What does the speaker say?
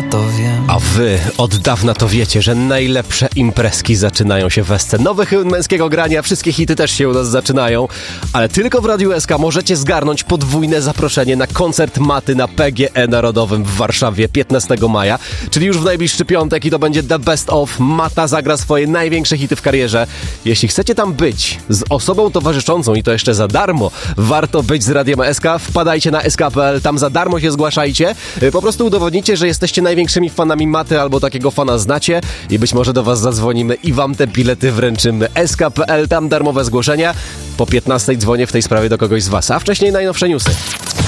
to wiem. A wy od dawna to wiecie, że najlepsze imprezki zaczynają się w SC. Nowy hymn męskiego grania, wszystkie hity też się u nas zaczynają, ale tylko w Radiu SK możecie zgarnąć podwójne zaproszenie na koncert Maty na PGE Narodowym w Warszawie 15 maja, czyli już w najbliższy piątek i to będzie The Best of. Mata zagra swoje największe hity w karierze. Jeśli chcecie tam być z osobą towarzyszącą i to jeszcze za darmo, warto być z Radiem SK. Wpadajcie na sk.pl, tam za darmo się zgłaszajcie. Po prostu udowodnicie, że jesteście największymi fanami Maty albo takiego fana znacie i być może do was zadzwonimy i wam te bilety wręczymy. sk.pl, tam darmowe zgłoszenia. Po 15 dzwonię w tej sprawie do kogoś z was, a wcześniej najnowsze newsy.